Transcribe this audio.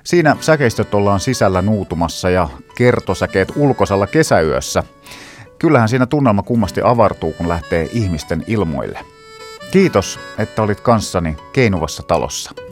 Siinä säkeistöt ollaan sisällä nuutumassa ja kertosäkeet ulkosalla kesäyössä. Kyllähän siinä tunnelma kummasti avartuu, kun lähtee ihmisten ilmoille. Kiitos, että olit kanssani Keinuvassa talossa.